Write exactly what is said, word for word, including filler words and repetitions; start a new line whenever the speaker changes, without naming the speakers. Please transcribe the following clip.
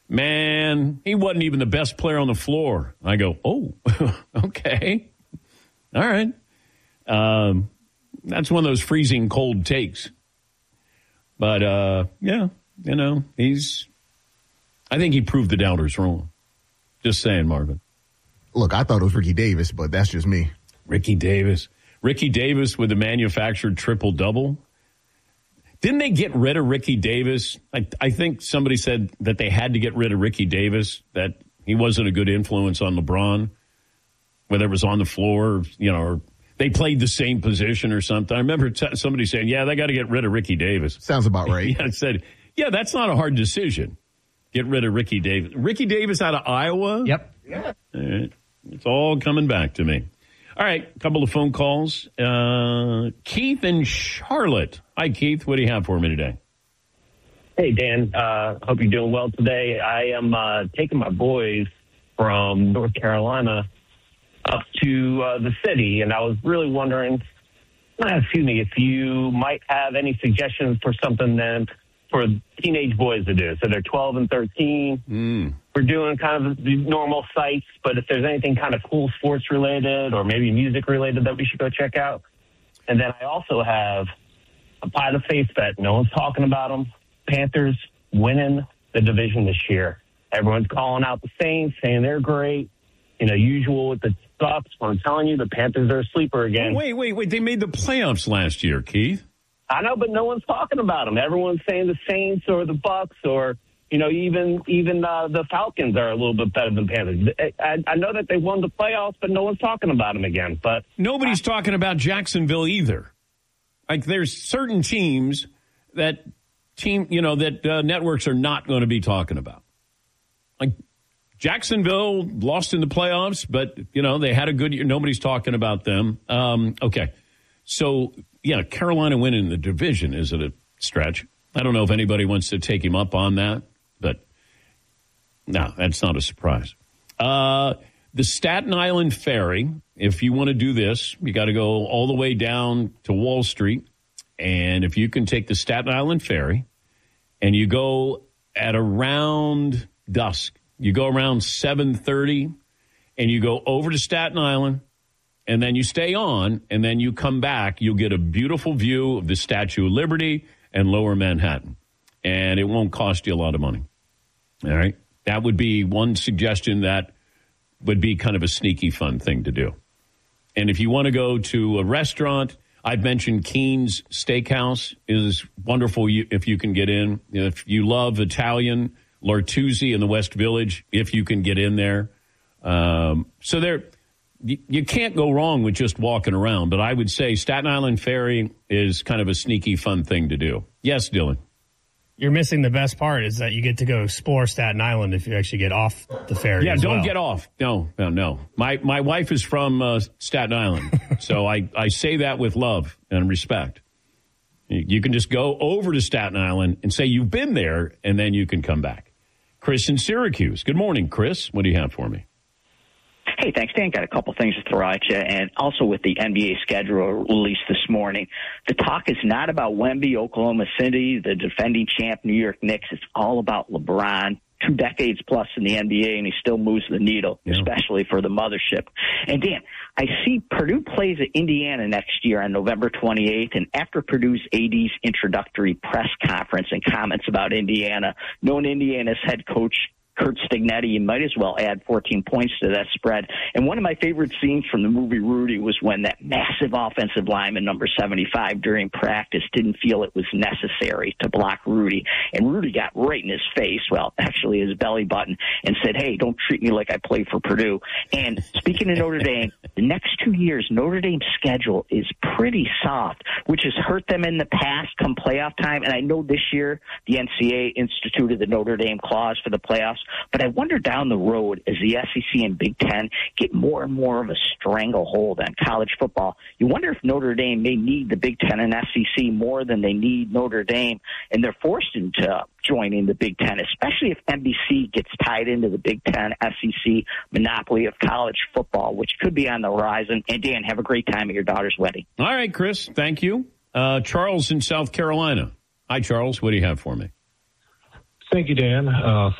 Man, he wasn't even the best player on the floor. I go, oh, okay. All right. Um, that's one of those freezing cold takes. But, uh, yeah, you know, he's, I think he proved the doubters wrong. Just saying, Marvin.
Look, I thought it was Ricky Davis, but that's just me.
Ricky Davis. Ricky Davis with a manufactured triple-double. Didn't they get rid of Ricky Davis? I, I think somebody said that they had to get rid of Ricky Davis, that he wasn't a good influence on LeBron, whether it was on the floor, you know, or they played the same position or something. I remember t- somebody saying, yeah, they got to get rid of Ricky Davis.
Sounds about right.
Yeah, it said, yeah, that's not a hard decision. Get rid of Ricky Davis. Ricky Davis out of Iowa?
Yep.
Yeah. All right. It's all coming back to me. All right, a couple of phone calls. Uh, Keith in Charlotte. Hi, Keith. What do you have for me today?
Hey, Dan. Uh, hope you're doing well today. I am uh, taking my boys from North Carolina up to uh, the city, and I was really wondering, excuse me, if you might have any suggestions for something then for teenage boys to do. So they're twelve and thirteen.
Mm.
We're doing kind of the normal sites, but if there's anything kind of cool sports related or maybe music related that we should go check out. And then I also have a pie to face bet. No one's talking about them. Panthers winning the division this year. Everyone's calling out the Saints, saying they're great. You know, usual with the Bucks. But I'm telling you, the Panthers are a sleeper again.
Oh, wait, wait, wait. They made the playoffs last year, Keith.
I know, but no one's talking about them. Everyone's saying the Saints or the Bucks or, you know, even even uh, the Falcons are a little bit better than Panthers. I, I know that they won the playoffs, but no one's talking about them again. But
nobody's I, talking about Jacksonville either. Like, there's certain teams that team, you know, that uh, networks are not going to be talking about. Like, Jacksonville lost in the playoffs, but, you know, they had a good year. Nobody's talking about them. Um, okay. So, yeah, Carolina winning the division is it a stretch. I don't know if anybody wants to take him up on that, but no, that's not a surprise. Uh, the Staten Island Ferry, if you want to do this, you got to go all the way down to Wall Street. And if you can take the Staten Island Ferry and you go at around dusk, you go around seven thirty and you go over to Staten Island, and then you stay on, and then you come back, you'll get a beautiful view of the Statue of Liberty and Lower Manhattan. And it won't cost you a lot of money. All right? That would be one suggestion that would be kind of a sneaky fun thing to do. And if you want to go to a restaurant, I've mentioned Keen's Steakhouse is wonderful if you can get in. If you love Italian, Lartuzzi in the West Village, if you can get in there. Um, so there... You can't go wrong with just walking around, but I would say Staten Island Ferry is kind of a sneaky, fun thing to do. Yes, Dylan.
You're missing the best part is that you get to go explore Staten Island if you actually get off the ferry.
Yeah,
as
don't
well.
get off. No, no, no. My my wife is from uh, Staten Island, so I, I say that with love and respect. You can just go over to Staten Island and say you've been there, and then you can come back. Chris in Syracuse. Good morning, Chris. What do you have for me?
Hey, thanks, Dan. Got a couple things to throw at you. And also with the N B A schedule released this morning, the talk is not about Wemby, Oklahoma City, the defending champ New York Knicks. It's all about LeBron. Two decades plus in the N B A, and he still moves the needle, yeah. especially for the mothership. And, Dan, I see Purdue plays at Indiana next year on November twenty-eighth, and after Purdue's A D's introductory press conference and comments about Indiana, known Indiana's head coach Curt Stignetti, you might as well add fourteen points to that spread. And one of my favorite scenes from the movie Rudy was when that massive offensive lineman, number seventy-five, during practice didn't feel it was necessary to block Rudy. And Rudy got right in his face, well, actually his belly button, and said, hey, don't treat me like I played for Purdue. And speaking of Notre Dame, the next two years, Notre Dame's schedule is pretty soft, which has hurt them in the past come playoff time. And I know this year the N C A A instituted the Notre Dame clause for the playoffs. But I wonder down the road, as the S E C and Big Ten get more and more of a stranglehold on college football, you wonder if Notre Dame may need the Big Ten and S E C more than they need Notre Dame, and they're forced into joining the Big Ten, especially if N B C gets tied into the Big Ten, S E C monopoly of college football, which could be on the horizon. And, Dan, have a great time at your daughter's wedding.
All right, Chris, thank you. Uh, Charles in South Carolina. Hi, Charles. What do you have for me?
Thank you, Dan. Uh,